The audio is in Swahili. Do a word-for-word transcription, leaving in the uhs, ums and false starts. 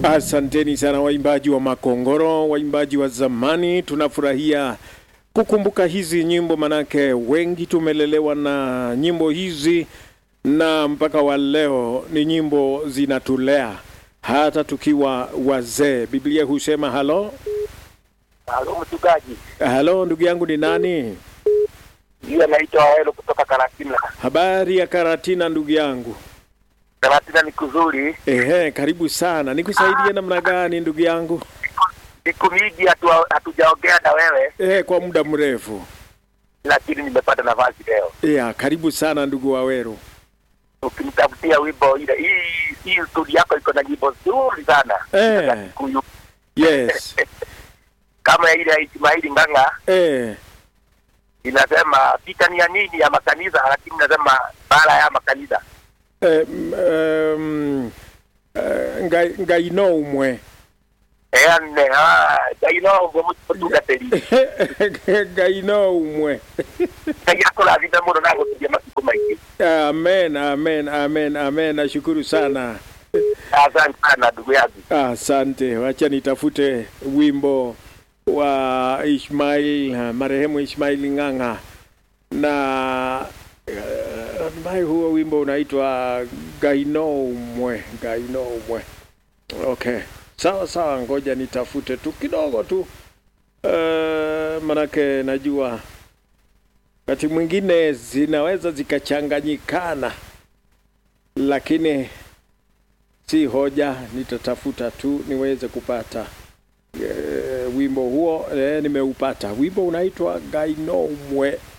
Asanteni sana waimbaji wa Makongoro, waimbaji wa zamani. Tunafurahia kukumbuka hizi nyimbo, manake wengi tumelelewa na nyimbo hizi na mpaka wa leo ni nyimbo zinatulea hata tukiwa wazee. Biblia husema halo. Halo mchungaji. Halo ndugu yangu, ni nani? Yeye anaitwa Waelo kutoka Karatina. Habari ya Karatina ndugu yangu? Karatina ni kuzuri. Ehe, karibu sana. Nikusaidie namna gani ndugu yangu? Siku mingi hatu hatujaongea na wewe. Eh, kwa muda mrefu. Lakini nimepata nafasi leo. Yeah, karibu sana ndugu Waweru. Ukimtafutia wimbo ile hii hii studio yako iko na nyimbo nzuri sana. Eh. Yes. Kama ile ya Ismaili Nganga. Eh. Inasema vita ni ya nini ya makanisa, lakini inasema bala ya makanisa. Eh, um, uh, ngai ngai no umwe. Ene ah ngai no umwe mutugateri. Ngai no umwe. Ngai akola vida muno na gutia masiku maingi. Amen, amen, amen, amen. Nashukuru sana. Asante sana ndugu yangu. Asante. Wacha nitafute wimbo wa Ismail, marehemu Ismail Nganga, na uh, mai huo wimbo unaitwa Gaino Mwe, Gaino Mwe. Okay, sawa sawa, ngoja nitafute tu kidogo tu, uh, manake najua wakati mwingine zinaweza zikachanganyikana, lakini si hoja, nitatafuta tu niweze kupata E, wimbo huo e, nimeupata. Wimbo unaitwa Gaino Mwe.